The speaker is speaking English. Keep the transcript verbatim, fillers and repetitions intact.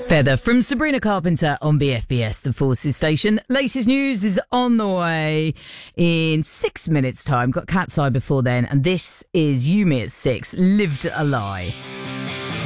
Feather from Sabrina Carpenter on B F B S, the Forces station. Latest news is on the way in six minutes' time. Got Cat's Eye before then, and this is You Me at Six, Lived a Lie.